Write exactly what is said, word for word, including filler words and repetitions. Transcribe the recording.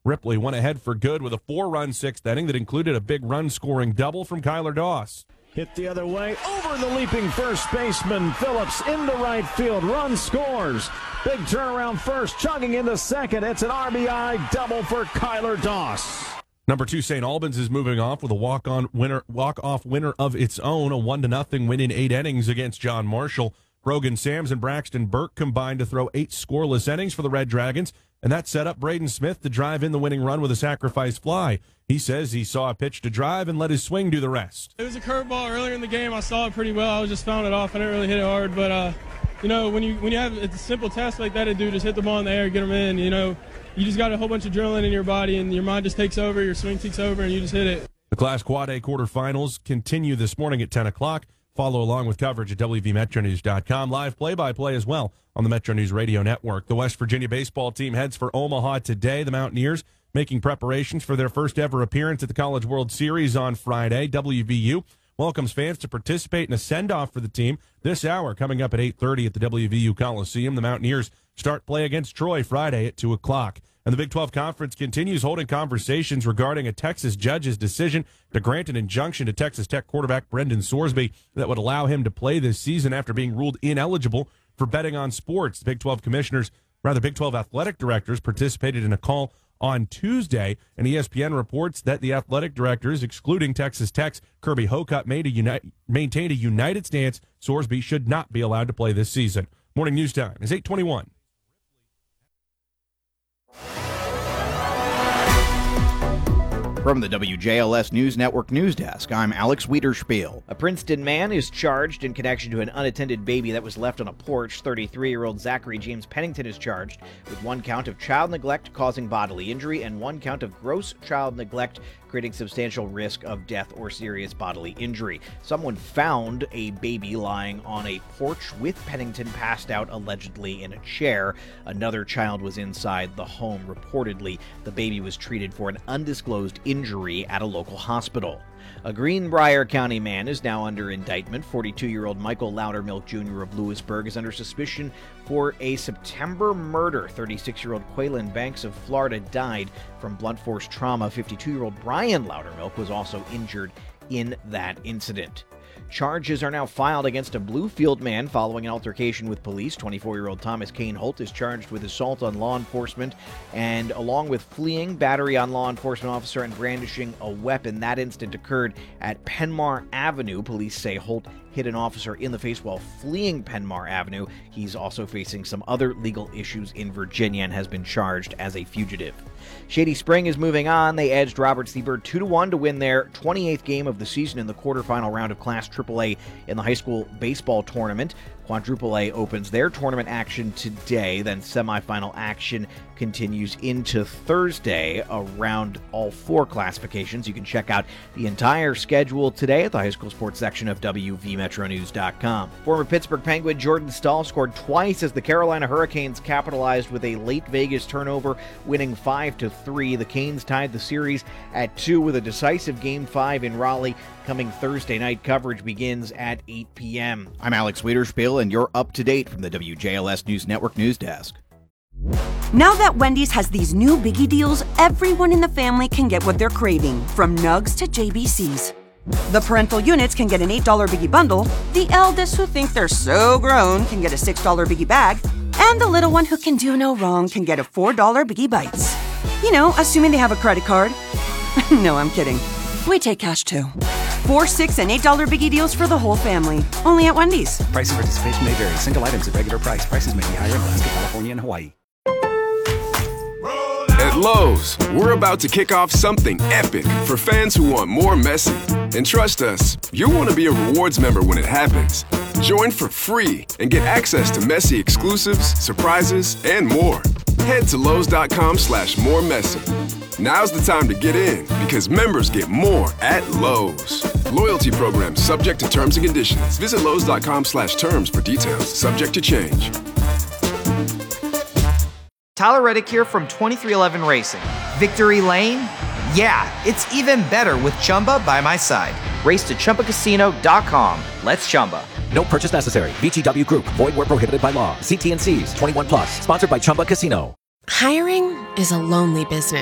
Ripley went ahead for good with a four-run sixth inning that included a big run-scoring double from Kyler Doss. Hit the other way, over the leaping first baseman. Phillips into right field. Run scores. Big turnaround first, chugging into second. It's an R B I double for Kyler Doss. Number two, Saint Albans is moving off with a walk-on winner, walk-off winner of its own, a one to nothing win in eight innings against John Marshall. Brogan Sams and Braxton Burke combined to throw eight scoreless innings for the Red Dragons, and that set up Braden Smith to drive in the winning run with a sacrifice fly. He says he saw a pitch to drive and let his swing do the rest. It was a curveball earlier in the game. I saw it pretty well. I was just fouling it off. I didn't really hit it hard, but uh, you know, when you when you have a simple task like that to do, just hit the ball in the air, get them in. You know, you just got a whole bunch of adrenaline in your body, and your mind just takes over, your swing takes over, and you just hit it. The Class Quad A quarterfinals continue this morning at ten o'clock. Follow along with coverage at W V Metro News dot com. Live play-by-play as well on the Metro News Radio Network. The West Virginia baseball team heads for Omaha today. The Mountaineers making preparations for their first ever appearance at the College World Series on Friday. W V U welcomes fans to participate in a send-off for the team this hour coming up at eight thirty at the W V U Coliseum. The Mountaineers start play against Troy Friday at two o'clock. And the Big twelve Conference continues holding conversations regarding a Texas judge's decision to grant an injunction to Texas Tech quarterback Brendan Sorsby that would allow him to play this season after being ruled ineligible for betting on sports. The Big twelve commissioners, rather Big twelve athletic directors, participated in a call on Tuesday, and E S P N reports that the athletic directors, excluding Texas Tech's Kirby Hocutt, made a uni- maintained a united stance. Sorsby should not be allowed to play this season. Morning news time is eight twenty-one. From the W J L S News Network News Desk, I'm Alex Wiederspiel. A Princeton man is charged in connection to an unattended baby that was left on a porch. thirty-three-year-old Zachary James Pennington is charged with one count of child neglect causing bodily injury and one count of gross child neglect creating substantial risk of death or serious bodily injury. Someone found a baby lying on a porch with Pennington passed out allegedly in a chair. Another child was inside the home. Reportedly, the baby was treated for an undisclosed injury at a local hospital. A Greenbrier County man is now under indictment. forty-two-year-old Michael Loudermilk Junior of Lewisburg is under suspicion for a September murder. thirty-six-year-old Quaylen Banks of Florida died from blunt force trauma. fifty-two-year-old Brian Loudermilk was also injured in that incident. Charges are now filed against a Bluefield man following an altercation with police. twenty-four-year-old Thomas Kane Holt is charged with assault on law enforcement and along with fleeing, battery on law enforcement officer, and brandishing a weapon. That incident occurred at Penmar Avenue. Police say Holt hit an officer in the face while fleeing Penmar Avenue. He's also facing some other legal issues in Virginia and has been charged as a fugitive. Shady Spring is moving on. They edged Robert Seabird two to one to win their twenty-eighth game of the season in the quarterfinal round of Class triple A in the high school baseball tournament. Quadruple A opens their tournament action today, then semifinal action continues into Thursday around all four classifications. You can check out the entire schedule today at the high school sports section of W V Metro News dot com. Former Pittsburgh Penguin Jordan Stahl scored twice as the Carolina Hurricanes capitalized with a late Vegas turnover, winning five to three. The Canes tied the series at two with a decisive Game five in Raleigh coming Thursday night. Coverage begins at eight p.m. I'm Alex Wiederspiel, and you're up to date from the W J L S News Network News Desk. Now that Wendy's has these new biggie deals, everyone in the family can get what they're craving, from nugs to J B Cs. The parental units can get an eight dollar biggie bundle, the eldest who think they're so grown can get a six dollar biggie bag, and the little one who can do no wrong can get a four dollar biggie bites. You know, assuming they have a credit card. No, I'm kidding. We take cash too. Four, six, and eight dollar biggie deals for the whole family. Only at Wendy's. Price and participation may vary. Single items at regular price. Prices may be higher in Alaska, California, and Hawaii. At Lowe's, we're about to kick off something epic for fans who want more Messi. And trust us, you'll want to be a rewards member when it happens. Join for free and get access to Messi exclusives, surprises, and more. Head to Lowe's.com slash more Messi. Now's the time to get in because members get more at Lowe's. Loyalty program subject to terms and conditions. Visit Lowe's.com slash terms for details. Subject to change. Tyler Reddick here from twenty-three eleven Racing. Victory Lane? Yeah, it's even better with Chumba by my side. Race to Chumba Casino dot com. Let's Chumba. No purchase necessary. V G W Group. Void where prohibited by law. See T and C's. twenty-one plus. Sponsored by Chumba Casino. Hiring is a lonely business.